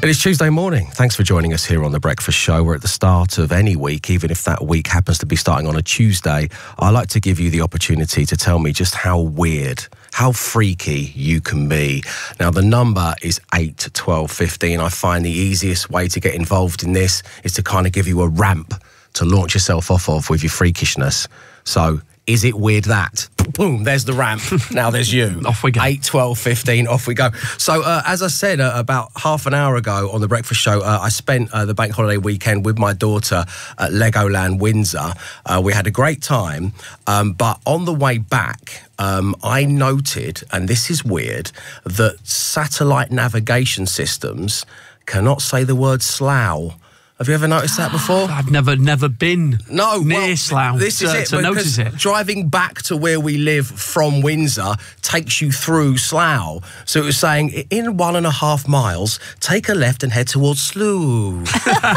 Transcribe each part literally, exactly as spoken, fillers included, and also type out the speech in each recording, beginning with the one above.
It is Tuesday morning. Thanks for joining us here on The Breakfast Show. We're at the start of any week, even if that week happens to be starting on a Tuesday. I like to give you the opportunity to tell me just how weird, how freaky you can be. Now, the number is eight twelve fifteen. I find the easiest way to get involved in this is to kind of give you a ramp to launch yourself off of with your freakishness. So, is it weird that? Boom, there's the ramp. Now there's you. Off we go. eight twelve fifteen, off we go. So, uh, as I said uh, about half an hour ago on The Breakfast Show, uh, I spent uh, the bank holiday weekend with my daughter at Legoland Windsor. Uh, we had a great time, um, but on the way back, um, I noted, and this is weird, that satellite navigation systems cannot say the word slough. Have you ever noticed that before? I've never, never been no, near well, Slough this is to, it, to notice it. Driving back to where we live from Windsor takes you through Slough. So it was saying, in one and a half miles, take a left and head towards Slough.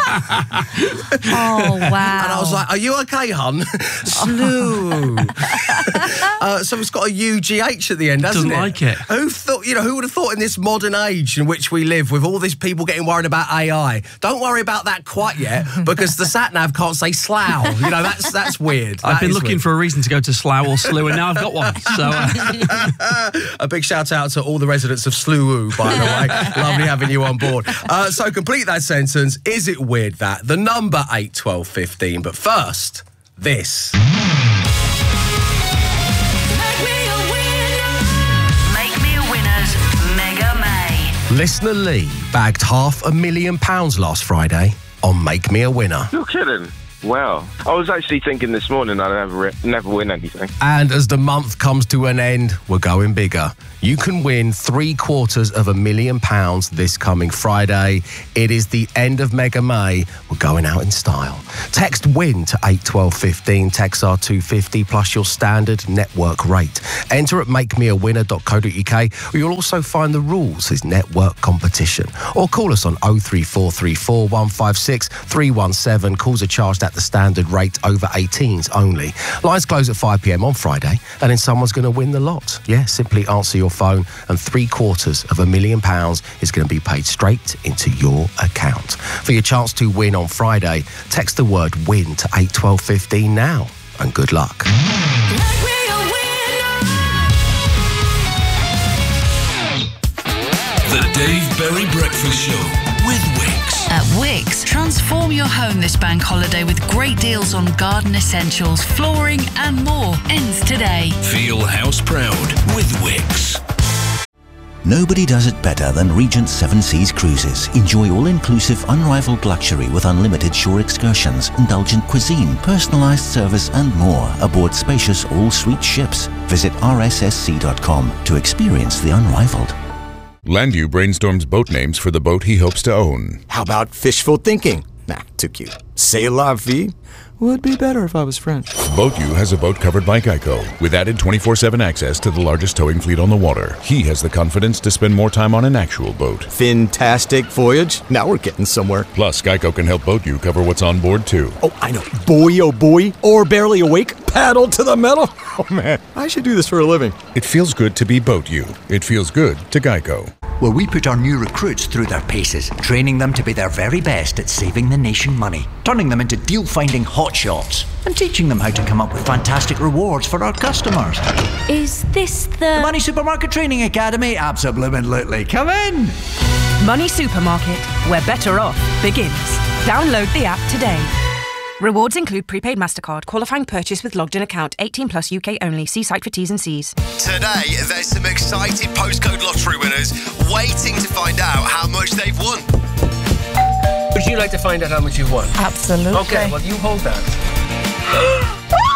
Oh, wow. And I was like, are you okay, hun? Slough. uh, so it's got a U G H at the end, hasn't Doesn't it? like it. Who thought, you know, who would have thought in this modern age in which we live, with all these people getting worried about A I, don't worry about that quite yet, because the sat-nav can't say Slough. You know, that's that's weird. I've That been is looking weird. for a reason to go to Slough or Slough, and now I've got one. So, uh... a big shout out to all the residents of Slough, by the way. Lovely having you on board. Uh, so complete that sentence. Is it weird that? The number eight twelve fifteen. But first, this. Listener Lee bagged half a million pounds last Friday on Make Me a Winner. You're kidding. Wow. I was actually thinking this morning I'd never, never win anything. And as the month comes to an end, we're going bigger. You can win three quarters of a million pounds this coming Friday. It is the end of Mega May. We're going out in style. Text WIN to eight twelve fifteen. Text R two fifty plus your standard network rate. Enter at make me a winner dot co dot uk, where you'll also find the rules. It's network competition. Or call us on oh three four three four, one five six, three one seven. Calls are charged at the standard rate, over eighteens only. Lines close at five p m on Friday, and then someone's going to win the lot. Yeah, simply answer your phone, and three quarters of a million pounds is going to be paid straight into your account. For your chance to win on Friday, text the word WIN to eight twelve fifteen now, and good luck. The Dave Berry Breakfast Show with Wix. At Wix, transform your home this bank holiday with great deals on garden essentials, flooring and more. Ends today. Feel house proud with Wix. Nobody does it better than Regent Seven Seas Cruises. Enjoy all-inclusive, unrivaled luxury with unlimited shore excursions, indulgent cuisine, personalised service and more aboard spacious all-suite ships. Visit r s s c dot com to experience the unrivaled. Landu brainstorms boat names for the boat he hopes to own. How about fishful thinking? Nah, too cute. C'est la vie? Would be better if I was French. BoatU has a boat covered by Geico, with added twenty-four seven access to the largest towing fleet on the water. He has the confidence to spend more time on an actual boat. Fantastic voyage. Now we're getting somewhere. Plus, Geico can help BoatU cover what's on board, too. Oh, I know. Boy, oh boy. Or barely awake. Paddle to the metal. Oh, man. I should do this for a living. It feels good to be BoatU. It feels good to Geico. Well, we put our new recruits through their paces, training them to be their very best at saving the nation money, turning them into deal-finding hotshots, and teaching them how to come up with fantastic rewards for our customers. Is this the... The Money Supermarket Training Academy? Absolutely. Come in! Money Supermarket, where better off begins. Download the app today. Rewards include prepaid MasterCard, qualifying purchase with logged-in account, eighteen plus U K only. See site for T's and C's. Today, there's some excited postcode lottery winners waiting to find out how much they've won. Would you like to find out how much you've won? Absolutely. Okay, well, you hold that.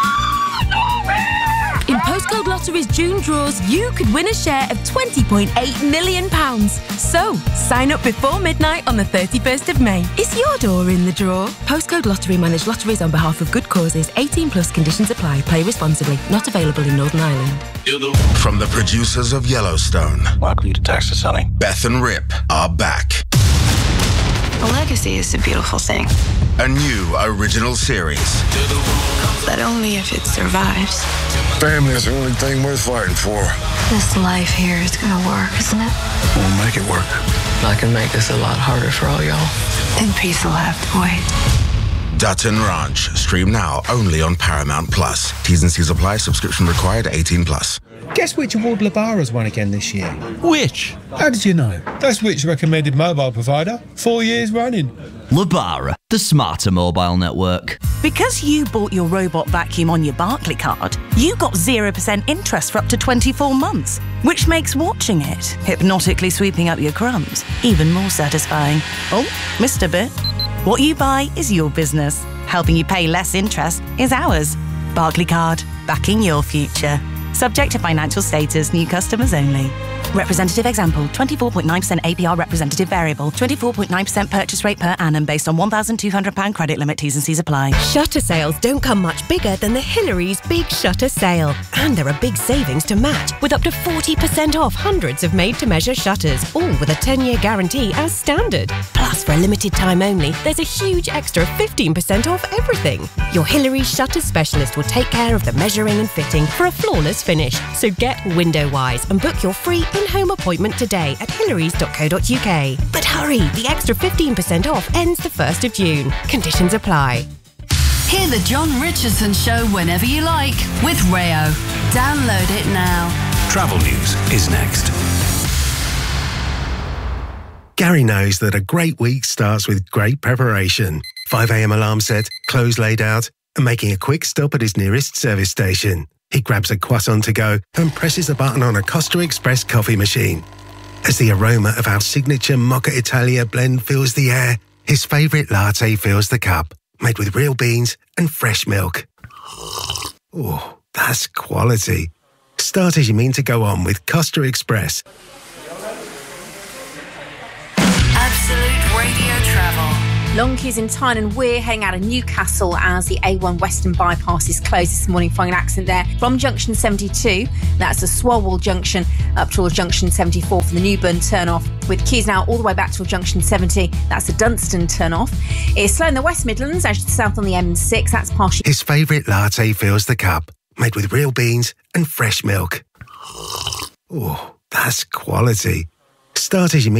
In Postcode Lottery's June draws, you could win a share of twenty point eight million pounds. So, sign up before midnight on the thirty-first of May. Is your door in the draw? Postcode Lottery manage lotteries on behalf of good causes. eighteen plus conditions apply. Play responsibly. Not available in Northern Ireland. From the producers of Yellowstone, likely to tax selling, Beth and Rip are back. A legacy is a beautiful thing. A new original series. But only if it survives. Family is the only thing worth fighting for. This life here is gonna work, isn't it? We'll make it work. I can make this a lot harder for all y'all. Then peace will have to wait. Dutton Ranch. Stream now only on Paramount Plus. T's and C's apply. Subscription required. eighteen plus. Guess which award Labara's won again this year? Which? How did you know? That's Which recommended mobile provider. Four years running. Labara, the smarter mobile network. Because you bought your robot vacuum on your Barclaycard, you got zero percent interest for up to twenty-four months, which makes watching it, hypnotically sweeping up your crumbs, even more satisfying. Oh, missed a bit. What you buy is your business. Helping you pay less interest is ours. Barclaycard, backing your future. Subject to financial status, new customers only. Representative example, twenty-four point nine percent A P R representative variable, twenty-four point nine percent purchase rate per annum based on one thousand two hundred pounds credit limit. T's and C's apply. Shutter sales don't come much bigger than the Hillary's Big Shutter Sale. And there are big savings to match, with up to forty percent off hundreds of made-to-measure shutters, all with a ten-year guarantee as standard. Plus, for a limited time only, there's a huge extra fifteen percent off everything. Your Hillary's Shutter Specialist will take care of the measuring and fitting for a flawless finish. So get window-wise and book your free in-home appointment today at hillarys dot co dot uk. But hurry, the extra fifteen percent off ends the first of June. Conditions apply. Hear the John Richardson Show whenever you like with Rayo. Download it now. Travel news is next. Gary knows that a great week starts with great preparation. five a m alarm set, clothes laid out, and making a quick stop at his nearest service station. He grabs a croissant to go and presses a button on a Costa Express coffee machine. As the aroma of our signature Mocha Italia blend fills the air, his favourite latte fills the cup, made with real beans and fresh milk. Oh, that's quality. Start as you mean to go on with Costa Express. Absolute Radio Travel. Long queues in Tyne and Weir heading out of Newcastle as the A one Western bypass is closed this morning following an accident there from junction seventy-two. That's the Swalwell junction up towards junction seventy-four for the Newburn turn-off, with queues now all the way back to junction seventy. That's the Dunstan turn-off. It's slow in the West Midlands as to the south on the M six. That's partially... His favourite latte fills the cup, made with real beans and fresh milk. Oh, that's quality. Start as you mean